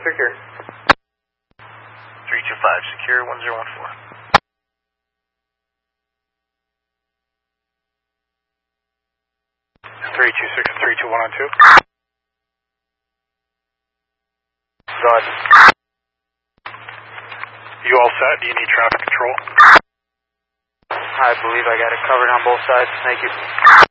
secure. 325, secure 1014. 326-321 on 2. Done. You all set? Do you need traffic control? I believe I got it covered on both sides. Thank you.